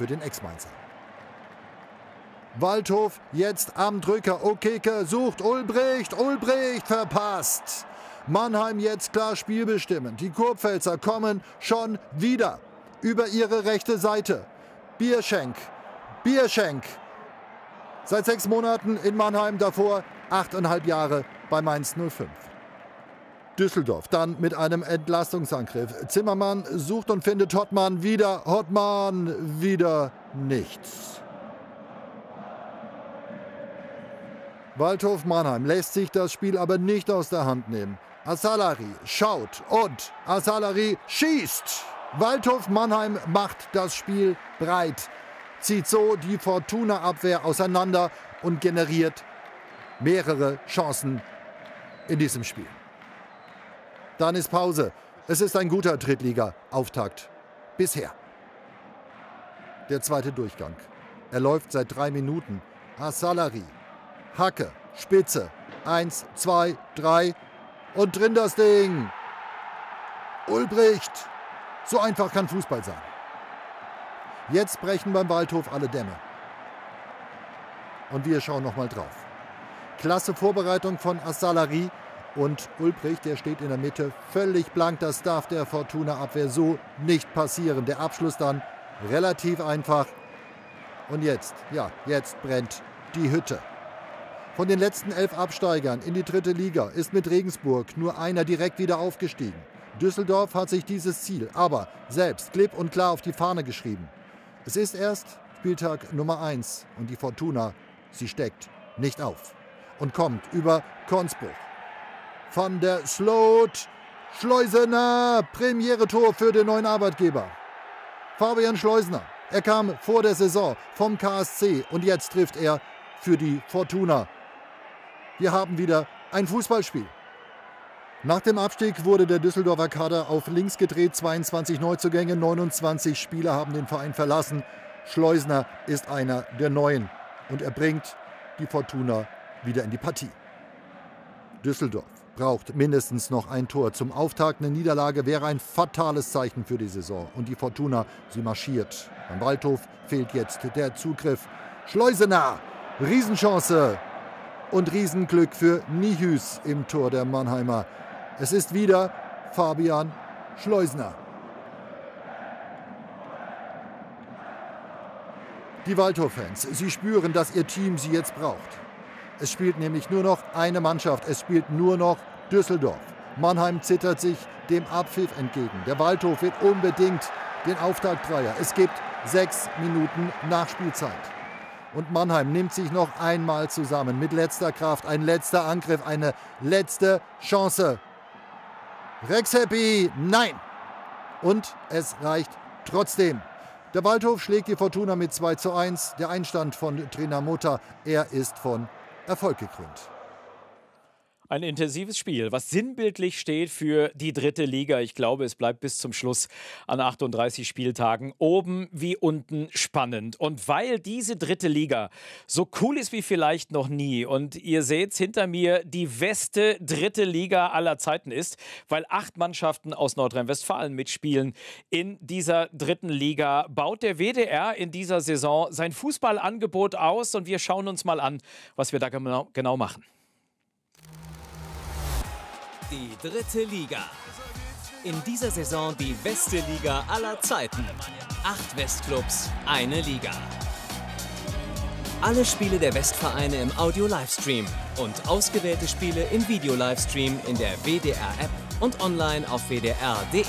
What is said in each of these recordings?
für den Ex-Mainzer. Waldhof jetzt am Drücker. Okeke sucht Ulbricht. Ulbricht verpasst. Mannheim jetzt klar spielbestimmend. Die Kurpfälzer kommen schon wieder über ihre rechte Seite. Bierschenk. Seit 6 Monaten in Mannheim, davor 8,5 Jahre bei Mainz 05. Düsseldorf dann mit einem Entlastungsangriff. Zimmermann sucht und findet Hottmann wieder. Hottmann wieder nichts. Waldhof Mannheim lässt sich das Spiel aber nicht aus der Hand nehmen. Asalari schaut und Asalari schießt. Waldhof Mannheim macht das Spiel breit, zieht so die Fortuna-Abwehr auseinander und generiert mehrere Chancen in diesem Spiel. Dann ist Pause. Es ist ein guter Drittliga-Auftakt. Bisher. Der zweite Durchgang. Er läuft seit 3 Minuten. Asalari. Hacke. Spitze. 1, 2, 3. Und drin das Ding. Ulbricht. So einfach kann Fußball sein. Jetzt brechen beim Waldhof alle Dämme. Und wir schauen nochmal drauf. Klasse Vorbereitung von Asalari. Und Ulbricht, der steht in der Mitte, völlig blank. Das darf der Fortuna-Abwehr so nicht passieren. Der Abschluss dann relativ einfach. Und jetzt brennt die Hütte. Von den letzten 11 Absteigern in die 3. Liga ist mit Regensburg nur einer direkt wieder aufgestiegen. Düsseldorf hat sich dieses Ziel aber selbst klipp und klar auf die Fahne geschrieben. Es ist erst Spieltag Nummer 1 und die Fortuna, sie steckt nicht auf und kommt über Konzbruch. Van der Sloot, Schleusener, Premiere-Tor für den neuen Arbeitgeber. Fabian Schleusener, er kam vor der Saison vom KSC und jetzt trifft er für die Fortuna. Wir haben wieder ein Fußballspiel. Nach dem Abstieg wurde der Düsseldorfer Kader auf links gedreht. 22 Neuzugänge, 29 Spieler haben den Verein verlassen. Schleusener ist einer der Neuen und er bringt die Fortuna wieder in die Partie. Düsseldorf braucht mindestens noch ein Tor. Zum Auftakt eine Niederlage wäre ein fatales Zeichen für die Saison. Und die Fortuna, sie marschiert. Beim Waldhof fehlt jetzt der Zugriff. Schleusener, Riesenchance und Riesenglück für Nihus im Tor der Mannheimer. Es ist wieder Fabian Schleusener. Die Waldhof-Fans, sie spüren, dass ihr Team sie jetzt braucht. Es spielt nämlich nur noch eine Mannschaft, es spielt nur noch Düsseldorf. Mannheim zittert sich dem Abpfiff entgegen. Der Waldhof will unbedingt den Auftaktdreier. Es gibt 6 Minuten Nachspielzeit. Und Mannheim nimmt sich noch einmal zusammen mit letzter Kraft. Ein letzter Angriff, eine letzte Chance. Rexhappy, nein. Und es reicht trotzdem. Der Waldhof schlägt die Fortuna mit 2:1. Der Einstand von Trainer Mota, er ist von Erfolg gekrönt. Ein intensives Spiel, was sinnbildlich steht für die 3. Liga. Ich glaube, es bleibt bis zum Schluss an 38 Spieltagen oben wie unten spannend. Und weil diese 3. Liga so cool ist wie vielleicht noch nie und ihr seht hinter mir, die beste 3. Liga aller Zeiten ist, weil 8 Mannschaften aus Nordrhein-Westfalen mitspielen in dieser 3. Liga, baut der WDR in dieser Saison sein Fußballangebot aus und wir schauen uns mal an, was wir da genau machen. Die 3. Liga. In dieser Saison die beste Liga aller Zeiten. 8 Westclubs, eine Liga. Alle Spiele der Westvereine im Audio-Livestream und ausgewählte Spiele im Video-Livestream in der WDR-App und online auf wdr.de.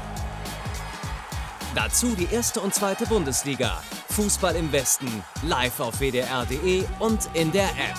Dazu die 1. und 2. Bundesliga. Fußball im Westen, live auf wdr.de und in der App.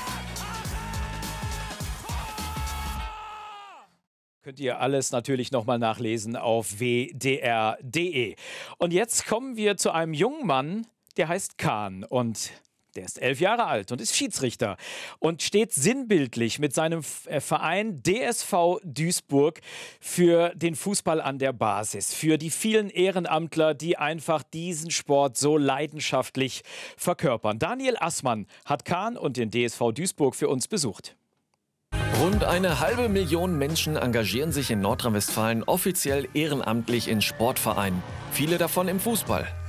Könnt ihr alles natürlich nochmal nachlesen auf wdr.de. Und jetzt kommen wir zu einem jungen Mann, der heißt Kahn und der ist 11 Jahre alt und ist Schiedsrichter und steht sinnbildlich mit seinem Verein DSV Duisburg für den Fußball an der Basis, für die vielen Ehrenamtler, die einfach diesen Sport so leidenschaftlich verkörpern. Daniel Assmann hat Kahn und den DSV Duisburg für uns besucht. Rund 500.000 Menschen engagieren sich in Nordrhein-Westfalen offiziell ehrenamtlich in Sportvereinen. Viele davon im Fußball.